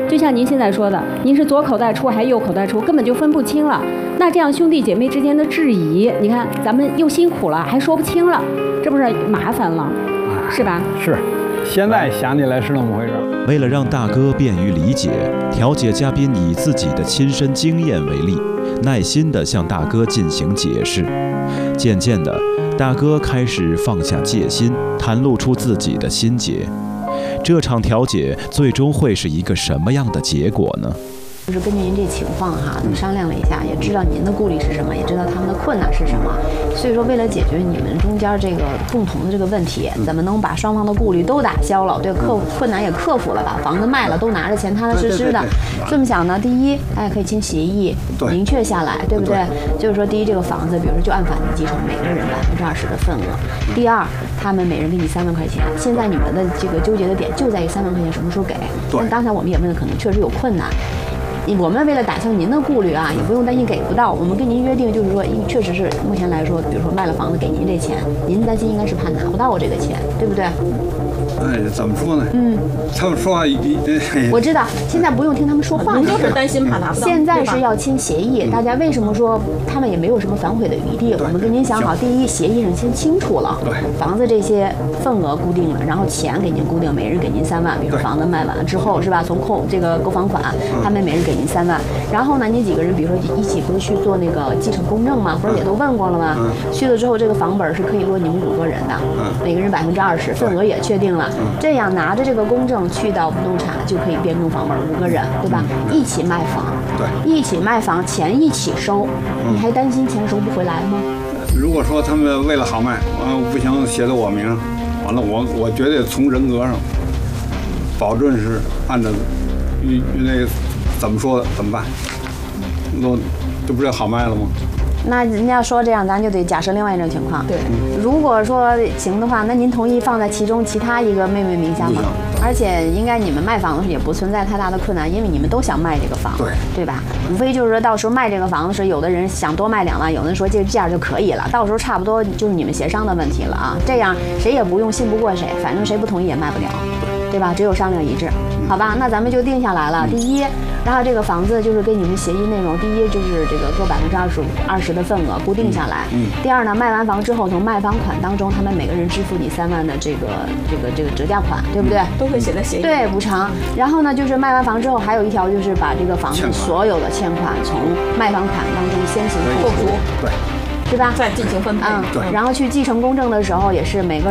就像您现在说的，您是左口袋出还是右口袋出，根本就分不清了。那这样兄弟姐妹之间的质疑，你看咱们又辛苦了，还说不清了，这不是麻烦了，是吧？ 是，现在想起来是那么回事。 为了让大哥便于理解，调解嘉宾以自己的亲身经验为例，耐心地向大哥进行解释。渐渐的，大哥开始放下戒心，袒露出自己的心结。这场调解最终会是一个什么样的结果呢？ 就是根据您这情况哈，商量了一下，也知道您的顾虑是什么，也知道他们的困难是什么。所以说，为了解决你们中间这个共同的这个问题，怎么能把双方的顾虑都打消了，对困难也克服了，把房子卖了，都拿着钱踏踏实实的。这么想呢，第一，大家可以签协议，明确下来，对不对？就是说，第一，这个房子，比如说就按法定继承，每个人20%的份额。第二，他们每人给你3万块钱。现在你们的这个纠结的点就在于3万块钱什么时候给。但刚才我们也问了，可能确实有困难。我们为了打消您的顾虑啊，也不用担心给不到。我们跟您约定，就是说，因为确实是目前来说，比如说卖了房子给您这钱，您担心应该是怕拿不到我这个钱，对不对？ 哎，怎么说呢？他们说话我知道，现在不用听他们说话， 您就是担心怕拿不到。 现在是要签协议，大家为什么说他们也没有什么反悔的余地？我们跟您想好，第一，协议上先清楚了，房子这些份额固定了，然后钱给您固定，每人给您3万，比如说房子卖完了之后是吧？从扣这个购房款，他们每人给您3万，然后呢，你几个人比如说一起不是去做那个继承公证吗？不是也都问过了吗？去了之后，这个房本是可以落你们5个人的，每个人20%，份额也确定了。这样拿着这个公证去到不动产就可以变更房本，5个人，对吧？一起卖房，一起卖房，钱一起收，你还担心钱收不回来吗？ 如果说他们为了好卖，不行写在我名上，完了我觉得从人格上，保证是按照那个怎么说的怎么办？这不是好卖了吗？ 那人家说这样，咱就得假设另外一种情况。对，如果说行的话，那您同意放在其中其他一个妹妹名下吗？而且应该你们卖房的时候也不存在太大的困难，因为你们都想卖这个房，对吧？无非就是说到时候卖这个房子时，有的人想多卖2万，有的人说这价就可以了，到时候差不多就是你们协商的问题了啊。这样谁也不用信不过谁，反正谁不同意也卖不了，对吧？只有商量一致，好吧？那咱们就定下来了。第一，然后这个房子就是跟你们协议内容，第一就是这个各20%的份额固定下来。第二呢，卖完房之后，从卖房款当中，他们每个人支付你3万的这个折价款，对不对？ 都会写在协议。 对，补偿。然后呢，就是卖完房之后，还有一条就是把这个房子所有的欠款从卖房款当中先行扣除，对吧？ 再进行分配。 然后去继承公证的时候，也是每个